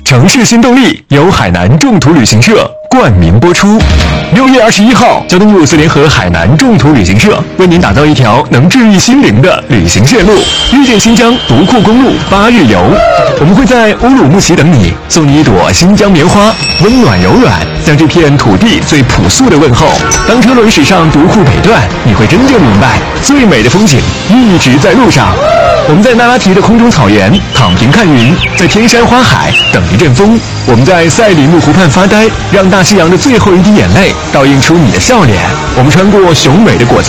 城市新动力由海南众途旅行社冠名播出。6月21号，交通部联合海南众途旅行社为您打造一条能治愈心灵的旅行线路——遇见新疆独库公路8日游。我们会在乌鲁木齐等你，送你一朵新疆棉花，温暖柔软，向这片土地最朴素的问候。当车轮驶上独库北段，你会真正明白，最美的风景一直在路上。我们在那拉提的空中草原躺平看云，在天山花海等一阵风。我们在赛里木湖畔发呆，让大西洋的最后一滴眼泪倒映出你的笑脸。我们穿过雄伟的果子